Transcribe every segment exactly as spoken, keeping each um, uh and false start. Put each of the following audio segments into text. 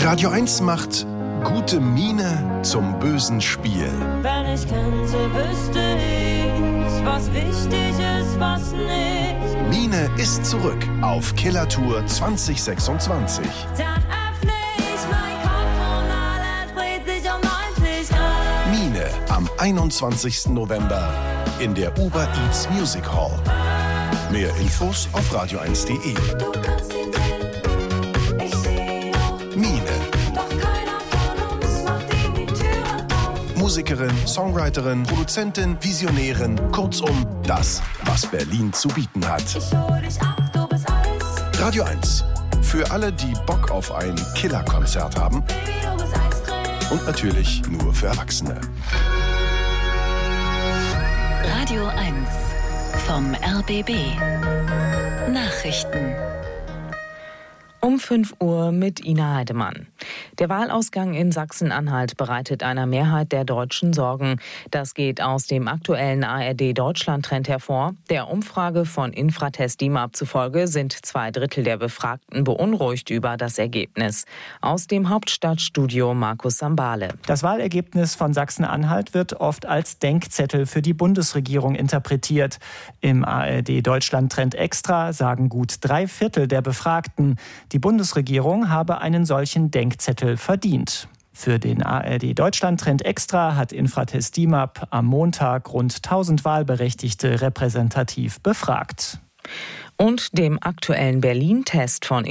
Radio eins macht gute Miene zum bösen Spiel. Wenn ich könnte, wüsste ich, was wichtig ist, was nicht. Miene ist zurück auf Killertour zwanzig sechsundzwanzig. Dann öffne ich meinen Kopf und alles dreht sich um neunzig Grad. Miene am einundzwanzigsten November in der Uber Eats Music Hall. Mehr Infos auf radio eins punkt de. Du kannst ihn sehen, ich seh auch. Miene. Doch keiner von uns macht ihm die Tür auf. Musikerin, Songwriterin, Produzentin, Visionärin, kurzum das, was Berlin zu bieten hat. Ich hol dich ab, du bist alles. Radio eins. Für alle, die Bock auf ein Killerkonzert haben. Baby, du bist Eiscreme. Und natürlich nur für Erwachsene. Radio eins vom R B B. Nachrichten. Um fünf Uhr mit Ina Heidemann. Der Wahlausgang in Sachsen-Anhalt bereitet einer Mehrheit der Deutschen Sorgen. Das geht aus dem aktuellen A R D-Deutschland-Trend hervor. Der Umfrage von Infratest DIMAP zufolge sind zwei Drittel der Befragten beunruhigt über das Ergebnis. Aus dem Hauptstadtstudio Markus Sambale. Das Wahlergebnis von Sachsen-Anhalt wird oft als Denkzettel für die Bundesregierung interpretiert. Im A R D-Deutschland-Trend Extra sagen gut drei Viertel der Befragten, die Bundesregierung habe einen solchen Denkzettel verdient. Für den A R D-Deutschland-Trend Extra hat Infratest DIMAP am Montag rund tausend Wahlberechtigte repräsentativ befragt. Und dem aktuellen Berlin-Test von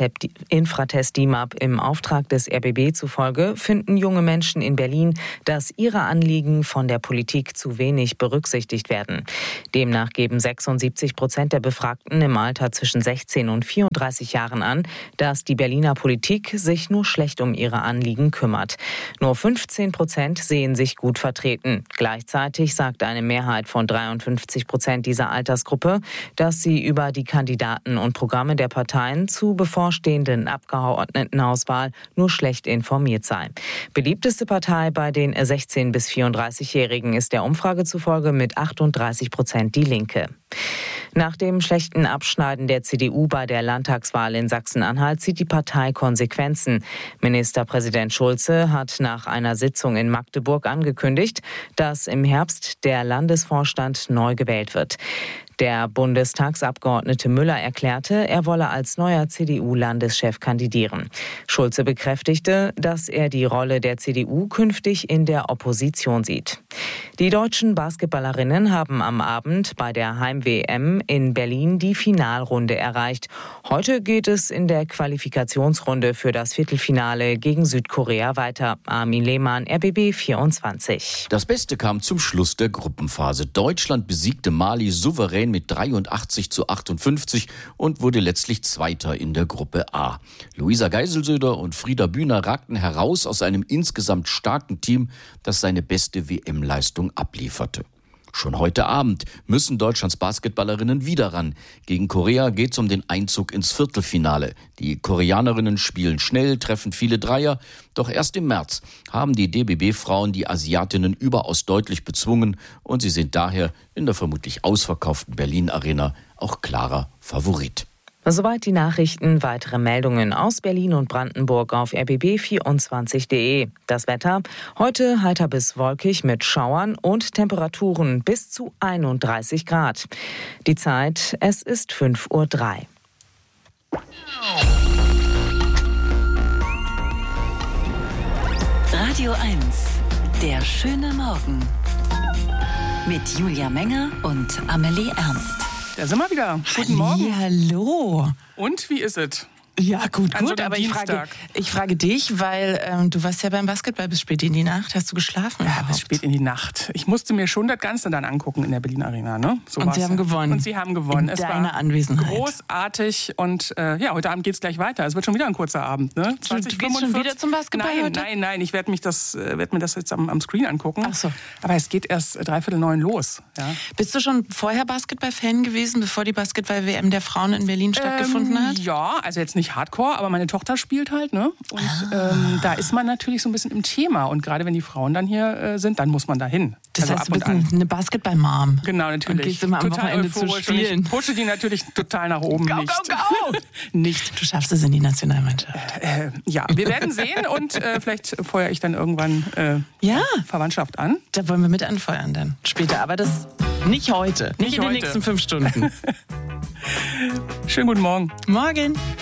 Infratest DIMAP im Auftrag des R B B zufolge finden junge Menschen in Berlin, dass ihre Anliegen von der Politik zu wenig berücksichtigt werden. Demnach geben sechsundsiebzig Prozent der Befragten im Alter zwischen sechzehn und vierunddreißig Jahren an, dass die Berliner Politik sich nur schlecht um ihre Anliegen kümmert. Nur fünfzehn Prozent sehen sich gut vertreten. Gleichzeitig sagt eine Mehrheit von dreiundfünfzig Prozent dieser Altersgruppe, dass sie über die Kandidaten und Programme der Parteien zur bevorstehenden Abgeordnetenauswahl nur schlecht informiert sei. Beliebteste Partei bei den sechzehn- bis vierunddreißigjährigen ist der Umfrage zufolge mit achtunddreißig Prozent die Linke. Nach dem schlechten Abschneiden der C D U bei der Landtagswahl in Sachsen-Anhalt zieht die Partei Konsequenzen. Ministerpräsident Schulze hat nach einer Sitzung in Magdeburg angekündigt, dass im Herbst der Landesvorstand neu gewählt wird. Der Bundestagsabgeordnete Müller erklärte, er wolle als neuer C D U-Landeschef kandidieren. Schulze bekräftigte, dass er die Rolle der C D U künftig in der Opposition sieht. Die deutschen Basketballerinnen haben am Abend bei der Heim-W M in Berlin die Finalrunde erreicht. Heute geht es in der Qualifikationsrunde für das Viertelfinale gegen Südkorea weiter. Armin Lehmann, R B B vierundzwanzig. Das Beste kam zum Schluss der Gruppenphase. Deutschland besiegte Mali souverän mit dreiundachtzig zu achtundfünfzig und wurde letztlich Zweiter in der Gruppe A. Luisa Geiselsöder und Frieda Bühner ragten heraus aus einem insgesamt starken Team, das seine beste W M-Leistung ablieferte. Schon heute Abend müssen Deutschlands Basketballerinnen wieder ran. Gegen Korea geht es um den Einzug ins Viertelfinale. Die Koreanerinnen spielen schnell, treffen viele Dreier. Doch erst im März haben die D B B-Frauen die Asiatinnen überaus deutlich bezwungen. Und sie sind daher in der vermutlich ausverkauften Berlin-Arena auch klarer Favorit. Soweit die Nachrichten. Weitere Meldungen aus Berlin und Brandenburg auf r b b vierundzwanzig punkt de. Das Wetter: heute heiter bis wolkig mit Schauern und Temperaturen bis zu einunddreißig Grad. Die Zeit: es ist fünf Uhr drei. Radio eins, der schöne Morgen. Mit Julia Menger und Amelie Ernst. Da sind wir wieder. Guten Morgen. Hallo. Und wie ist es? Ja, gut, An so gut, einem aber ich frage, Dienstag. ich frage dich, weil ähm, du warst ja beim Basketball bis spät in die Nacht. Hast du geschlafen Ja, überhaupt? bis spät in die Nacht. Ich musste mir schon das Ganze dann angucken in der Berlin Arena. Ne? So Und war's sie haben ja. gewonnen. Und sie haben gewonnen. In es deiner war Anwesenheit. großartig. Und äh, ja, heute Abend geht es gleich weiter. Es wird schon wieder ein kurzer Abend. Ne? Du gehst schon wieder zum Basketball nein, heute? Nein, nein, ich werde mich das, äh, werd mir das jetzt am, am Screen angucken. Ach so. Aber es geht erst dreiviertel neun los. Ja? Bist du schon vorher Basketball-Fan gewesen, bevor die Basketball-W M der Frauen in Berlin stattgefunden ähm, hat? Ja, also jetzt nicht nicht Hardcore, aber meine Tochter spielt halt, ne? Und ah. ähm, da ist man natürlich so ein bisschen im Thema. Und gerade wenn die Frauen dann hier äh, sind, dann muss man da hin. Das also heißt, du bist ein, eine Basketball-Mom. Genau, natürlich. Und gehst immer am total Wochenende zu spielen. Ich pushe die natürlich total nach oben. Go, nicht. go, go! Nicht. Du schaffst es in die Nationalmannschaft. Äh, ja, wir werden sehen und äh, vielleicht feuere ich dann irgendwann äh, ja. Verwandtschaft an. Da wollen wir mit anfeuern dann später. Aber das nicht heute. Nicht, nicht in heute. Den nächsten fünf Stunden. Schönen guten Morgen. Morgen.